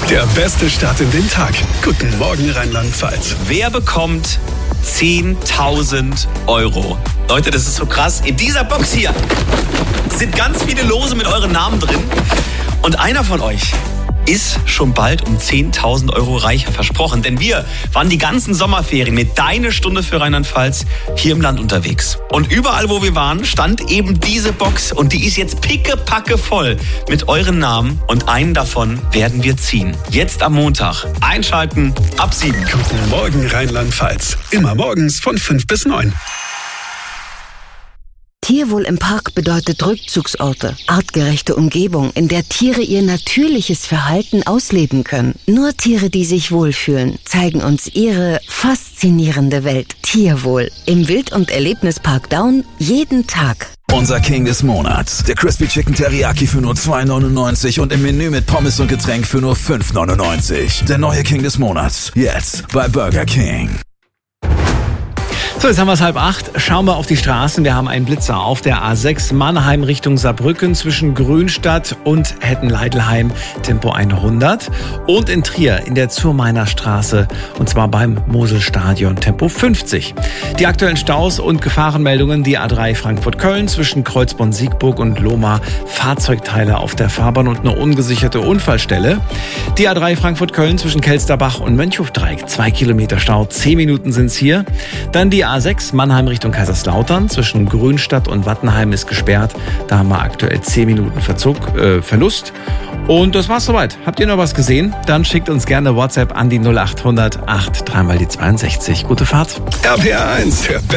Der beste Start in den Tag. Guten Morgen Rheinland-Pfalz. Wer bekommt 10.000 €? Leute, das ist so krass. In dieser Box hier sind ganz viele Lose mit euren Namen drin. Und einer von euch ist schon bald um 10.000 € reicher versprochen. Denn wir waren die ganzen Sommerferien mit Deine Stunde für Rheinland-Pfalz hier im Land unterwegs. Und überall, wo wir waren, stand eben diese Box. Und die ist jetzt pickepacke voll mit euren Namen. Und einen davon werden wir ziehen. Jetzt am Montag. Einschalten ab 7. Guten Morgen Rheinland-Pfalz. Immer morgens von 5 bis 9. Tierwohl im Park bedeutet Rückzugsorte, artgerechte Umgebung, in der Tiere ihr natürliches Verhalten ausleben können. Nur Tiere, die sich wohlfühlen, zeigen uns ihre faszinierende Welt. Tierwohl im Wild- und Erlebnispark Daun jeden Tag. Unser King des Monats. Der Crispy Chicken Teriyaki für nur 2,99 und im Menü mit Pommes und Getränk für nur 5,99. Der neue King des Monats. Jetzt bei Burger King. So, jetzt haben wir es 7:30. Schauen wir auf die Straßen. Wir haben einen Blitzer auf der A6 Mannheim Richtung Saarbrücken zwischen Grünstadt und Hettenleidelheim, Tempo 100. Und in Trier in der Zurmeiner Straße, und zwar beim Moselstadion, Tempo 50. Die aktuellen Staus und Gefahrenmeldungen: die A3 Frankfurt-Köln zwischen Kreuzborn-Siegburg und Lohmar, Fahrzeugteile auf der Fahrbahn und eine ungesicherte Unfallstelle. Die A3 Frankfurt-Köln zwischen Kelsterbach und Mönchhofdreieck, 2 Kilometer Stau, 10 Minuten sind's hier. Dann die A6 Mannheim Richtung Kaiserslautern zwischen Grünstadt und Wattenheim ist gesperrt. Da haben wir aktuell 10 Minuten Verlust. Und das war's soweit. Habt ihr noch was gesehen? Dann schickt uns gerne WhatsApp an die 0800 8 3 mal die 62. Gute Fahrt. RPR 1, der